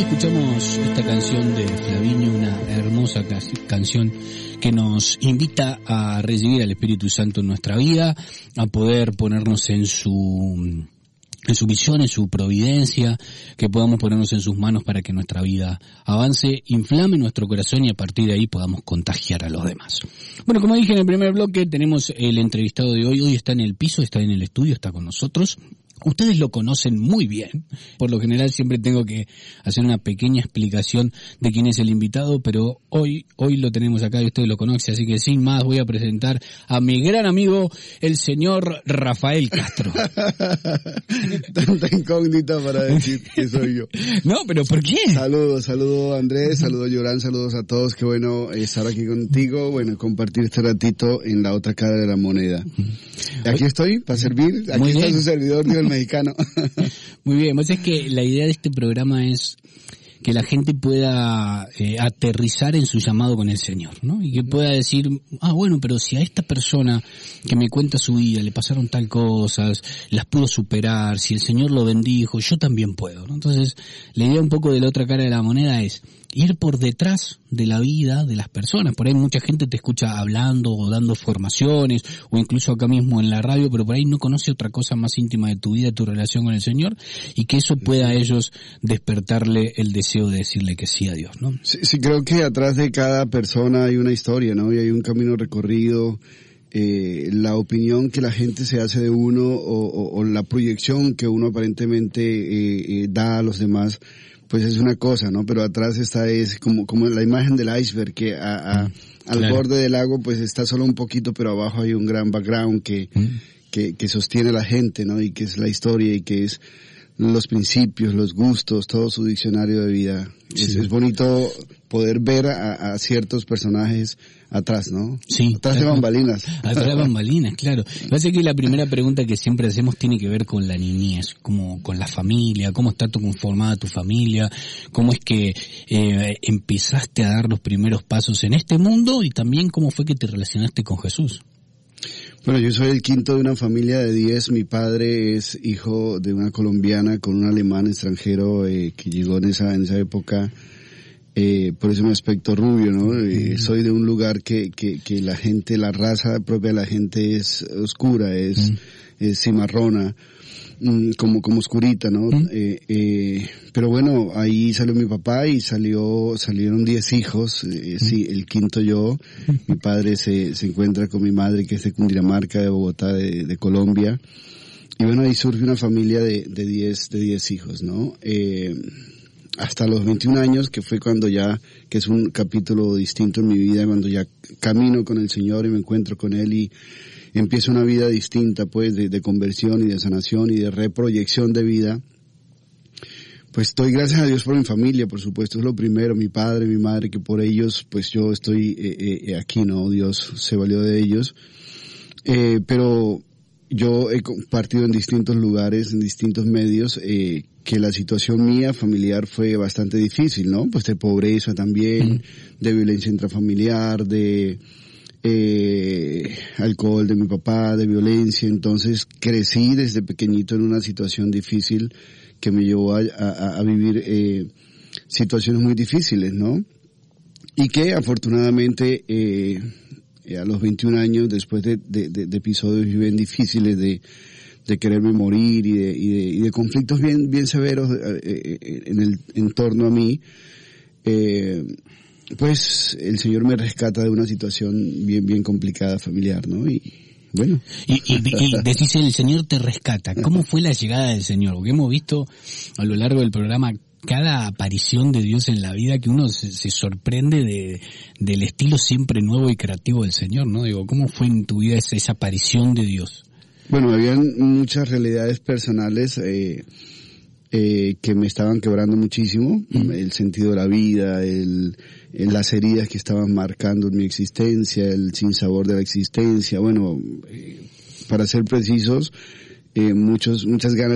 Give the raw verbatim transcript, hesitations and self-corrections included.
escuchamos esta canción de Flavinio, una hermosa canción que nos invita a recibir al Espíritu Santo en nuestra vida, a poder ponernos en su en su visión, en su providencia, que podamos ponernos en sus manos para que nuestra vida avance, inflame nuestro corazón y a partir de ahí podamos contagiar a los demás. Bueno, como dije en el primer bloque, tenemos el entrevistado de hoy. Hoy está en el piso, está en el estudio, está con nosotros. Ustedes lo conocen muy bien. Por lo general siempre tengo que hacer una pequeña explicación de quién es el invitado, pero hoy hoy lo tenemos acá y ustedes lo conocen, así que sin más voy a presentar a mi gran amigo, el señor Rafael Castro. Tanta incógnita para decir que soy yo. No, pero ¿por qué? Saludos, saludos Andrés, saludos Llorán, saludos a todos. Qué bueno estar aquí contigo, bueno, compartir este ratito en la otra cara de la moneda. Aquí estoy para servir, aquí Muy está bien. su servidor, Dios mexicano. Muy bien, pues es que la idea de este programa es que la gente pueda eh, aterrizar en su llamado con el Señor, ¿no? Y que pueda decir, ah, bueno, pero si a esta persona que me cuenta su vida le pasaron tal cosas, las pudo superar, si el Señor lo bendijo, yo también puedo, ¿no? Entonces, la idea un poco de la otra cara de la moneda es ir por detrás de la vida de las personas. Por ahí mucha gente te escucha hablando o dando formaciones, o incluso acá mismo en la radio, pero por ahí no conoce otra cosa más íntima de tu vida, de tu relación con el Señor, y que eso pueda a ellos despertarle el deseo de decirle que sí a Dios, ¿no? Sí, sí, creo que atrás de cada persona hay una historia, ¿no? Y hay un camino recorrido. Eh, la opinión que la gente se hace de uno o, o, o la proyección que uno aparentemente eh, eh, da a los demás, pues es una cosa, ¿no? Pero atrás está es como como la imagen del iceberg que a, a, mm, al claro. borde del lago pues está solo un poquito, pero abajo hay un gran background que, mm. que, que sostiene a la gente, ¿no? Y que es la historia y que es los principios, los gustos, todo su diccionario de vida. Sí. Es, es bonito poder ver a, a ciertos personajes atrás, ¿no? Sí. Atrás de bambalinas. Atrás de bambalinas, claro. Parece que la primera pregunta que siempre hacemos tiene que ver con la niñez, como con la familia, cómo está conformada tu familia, cómo es que eh, empezaste a dar los primeros pasos en este mundo y también cómo fue que te relacionaste con Jesús. Bueno, yo soy el quinto de una familia de diez. Mi padre es hijo de una colombiana con un alemán extranjero eh, que llegó en esa en esa época. Eh, por eso mi aspecto rubio, ¿no? Eh, soy de un lugar que, que, que la gente, la raza propia de la gente es oscura, es, mm. es cimarrona, mm, como, como oscurita, ¿no? Mm. Eh, eh, pero bueno, ahí salió mi papá y salió, salieron diez hijos, eh, mm. sí, el quinto yo. Mi padre se, se encuentra con mi madre que es de Cundinamarca, de Bogotá, de, de Colombia. Y bueno, ahí surge una familia de, de diez, de diez hijos, ¿no? Eh, hasta los veintiún años, que fue cuando ya, que es un capítulo distinto en mi vida, cuando ya camino con el Señor y me encuentro con Él y empiezo una vida distinta, pues, de, de conversión y de sanación y de reproyección de vida. Pues doy gracias a Dios por mi familia, por supuesto, es lo primero, mi padre, mi madre, que por ellos, pues yo estoy eh, eh, aquí, ¿no? Dios se valió de ellos. Eh, pero yo he compartido en distintos lugares, en distintos medios, eh, que la situación mía familiar fue bastante difícil, ¿no? Pues de pobreza también, mm. de violencia intrafamiliar, de eh, alcohol de mi papá, de violencia. Entonces crecí desde pequeñito en una situación difícil que me llevó a, a, a vivir eh, situaciones muy difíciles, ¿no? Y que afortunadamente eh, a los veintiún años, después de, de, de, de episodios bien difíciles de de quererme morir y de, y de, y de conflictos bien, bien severos eh, en el entorno a mí, eh, pues el Señor me rescata de una situación bien, bien complicada familiar, ¿no? Y bueno. Y, y, y decís, el Señor te rescata. ¿Cómo fue la llegada del Señor? Porque hemos visto a lo largo del programa cada aparición de Dios en la vida que uno se, se sorprende de, del estilo siempre nuevo y creativo del Señor, ¿no? Digo, ¿cómo fue en tu vida esa, esa aparición de Dios? Bueno, habían muchas realidades personales eh, eh, que me estaban quebrando muchísimo, mm. el sentido de la vida, el, el las heridas que estaban marcando en mi existencia, el sinsabor de la existencia, bueno, eh, para ser precisos, eh, muchos muchas ganas